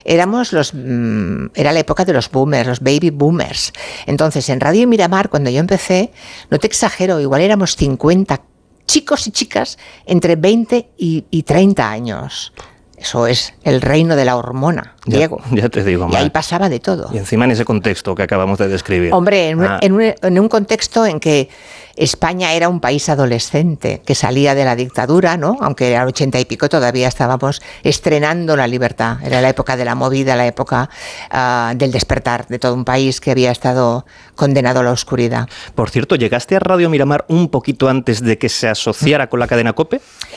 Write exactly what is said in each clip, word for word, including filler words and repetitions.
Éramos los, mmm, era la época de los boomers, los baby boomers. Entonces, en Radio Miramar, cuando yo empecé, no te exagero, igual éramos cincuenta chicos y chicas entre veinte y, y treinta años. Eso es el reino de la hormona, ya, Diego. Ya te digo, y mal. ahí pasaba de todo. Y encima en ese contexto que acabamos de describir. Hombre, en, ah. en, un, en un contexto en que España era un país adolescente, que salía de la dictadura, ¿no? Aunque al ochenta y pico todavía estábamos estrenando la libertad. Era la época de la movida, la época uh, del despertar de todo un país que había estado condenado a la oscuridad. Por cierto, ¿llegaste a Radio Miramar un poquito antes de que se asociara con la cadena COPE?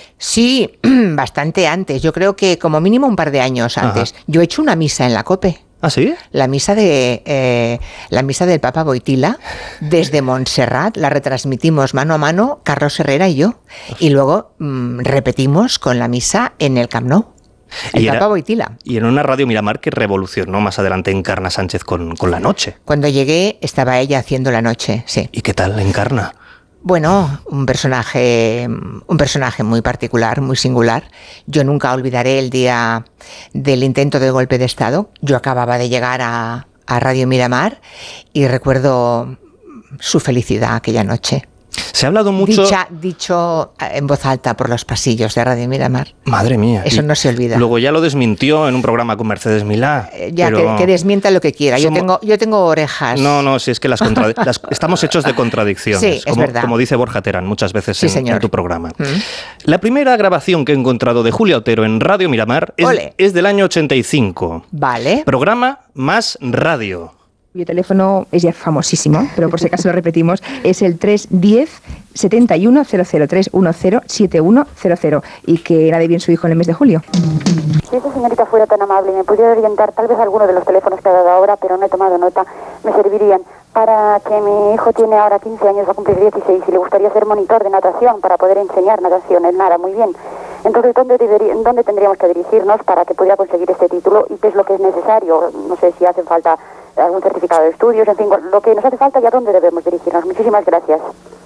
Sí, bastante antes. Yo creo que como mínimo un par de años antes. Ajá. Yo he hecho una misa en la COPE. ¿Ah, sí? La misa de eh, la misa del Papa Wojtyla desde Montserrat la retransmitimos mano a mano Carlos Herrera y yo. Y luego mmm, repetimos con la misa en el Camp Nou. El Papa Wojtyla. Y en una Radio Miramar que revolucionó más adelante Encarna Sánchez con, con La Noche. Cuando llegué estaba ella haciendo La Noche, sí. ¿Y qué tal Encarna? Bueno, un personaje, un personaje muy particular, muy singular. Yo nunca olvidaré el día del intento de golpe de Estado. Yo acababa de llegar a, a Radio Miramar y recuerdo su felicidad aquella noche. Se ha hablado mucho... Dicha, dicho en voz alta por los pasillos de Radio Miramar. Madre mía. Eso no se olvida. Luego ya lo desmintió en un programa con Mercedes Milá. Eh, ya, pero... que, que desmienta lo que quiera. Somos... Yo tengo, yo tengo orejas. No, no, si es que las, contra... las estamos hechos de contradicciones. Sí, es como, verdad. Como dice Borja Terán muchas veces sí, en, en tu programa. ¿Mm? La primera grabación que he encontrado de Julia Otero en Radio Miramar es, es del año ochenta y cinco. Vale. Programa Más Radio. Mi teléfono es ya famosísimo, pero por si acaso lo repetimos, es el tres diez, setenta y uno, cero cero tres uno cero siete uno cero cero y que nadie bien su hijo en el mes de julio. Si esa señorita fuera tan amable y me pudiera orientar tal vez alguno de los teléfonos que ha dado ahora, pero no he tomado nota, me servirían para que mi hijo tiene ahora quince años, va a cumplir dieciséis y le gustaría ser monitor de natación para poder enseñar natación, él nada muy bien. Entonces, ¿dónde, debería, ¿dónde tendríamos que dirigirnos para que pudiera conseguir este título y qué es lo que es necesario? No sé si hace falta algún certificado de estudios, en fin, lo que nos hace falta y a dónde debemos dirigirnos. Muchísimas gracias.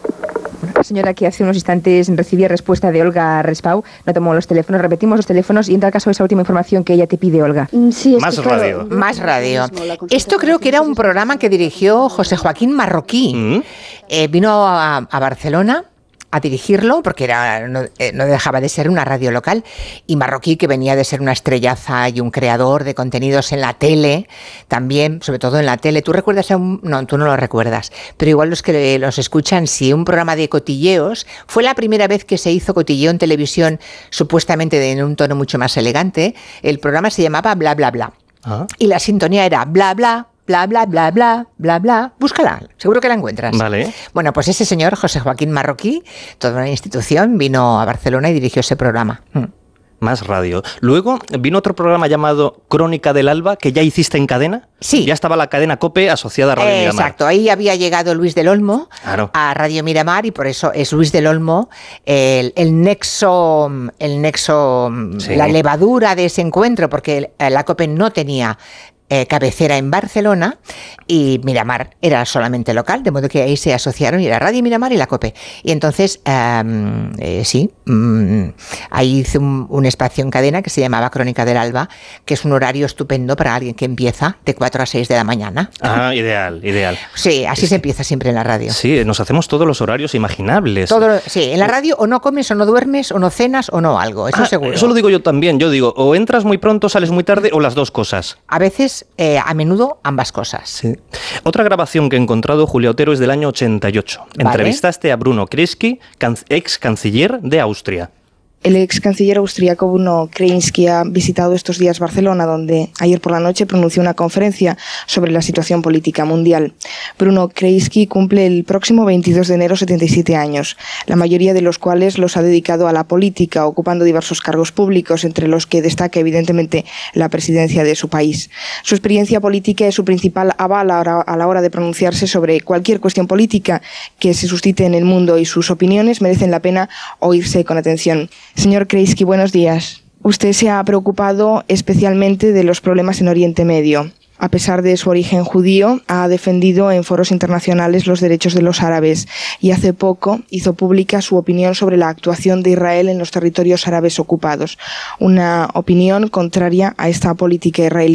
La señora que hace unos instantes recibía respuesta de Olga Respau, no tomó los teléfonos, repetimos los teléfonos y en tal caso esa última información que ella te pide, Olga. Sí, es Más que, radio. Claro, Más radio. Esto creo que era un programa que dirigió José Joaquín Marroquí. ¿Mm? Eh, vino a, a Barcelona a dirigirlo, porque era, no, eh, no dejaba de ser una radio local, y Marroquí, que venía de ser una estrellaza y un creador de contenidos en la tele, también, sobre todo en la tele. ¿Tú recuerdas a un...? No, tú no lo recuerdas, pero igual los que los escuchan, sí, un programa de cotilleos. Fue la primera vez que se hizo cotilleo en televisión, supuestamente en un tono mucho más elegante. El programa se llamaba Bla Bla Bla. ¿Ah? Y la sintonía era Bla Bla, bla, bla, bla, bla, bla, bla. Búscala, seguro que la encuentras. Vale. Bueno, pues ese señor, José Joaquín Marroquí, toda una institución, vino a Barcelona y dirigió ese programa. Mm. Más radio. Luego vino otro programa llamado Crónica del Alba, que ya hiciste en cadena. Sí. Ya estaba la cadena COPE asociada a Radio eh, Miramar. Exacto, ahí había llegado Luis del Olmo claro. a Radio Miramar y por eso es Luis del Olmo el, el nexo, el nexo, sí. La levadura de ese encuentro, porque la COPE no tenía Eh, cabecera en Barcelona y Miramar era solamente local, de modo que ahí se asociaron y era Radio Miramar y la COPE. Y entonces, um, eh, sí, um, ahí hice un, un espacio en cadena que se llamaba Crónica del Alba, que es un horario estupendo para alguien que empieza de cuatro a seis de la mañana. Ah, ideal, ideal. Sí, así es se empieza siempre en la radio. Sí, nos hacemos todos los horarios imaginables. Todo, sí, en la radio o no comes o no duermes o no cenas o no algo, eso ah, seguro. Eso lo digo yo también, yo digo, o entras muy pronto, sales muy tarde o las dos cosas. A veces Eh, a menudo ambas cosas. Sí. Otra grabación que he encontrado, Julia Otero, es del año ochenta y ocho. Vale. Entrevistaste a Bruno Kreisky, ex canciller de Austria. El ex canciller austriaco Bruno Kreisky ha visitado estos días Barcelona, donde ayer por la noche pronunció una conferencia sobre la situación política mundial. Bruno Kreisky cumple el próximo veintidós de enero setenta y siete años, la mayoría de los cuales los ha dedicado a la política, ocupando diversos cargos públicos, entre los que destaca evidentemente la presidencia de su país. Su experiencia política es su principal aval a la hora de pronunciarse sobre cualquier cuestión política que se suscite en el mundo y sus opiniones merecen la pena oírse con atención. Señor Kreisky, buenos días. Usted se ha preocupado especialmente de los problemas en Oriente Medio. A pesar de su origen judío, ha defendido en foros internacionales los derechos de los árabes y hace poco hizo pública su opinión sobre la actuación de Israel en los territorios árabes ocupados, una opinión contraria a esta política israelí.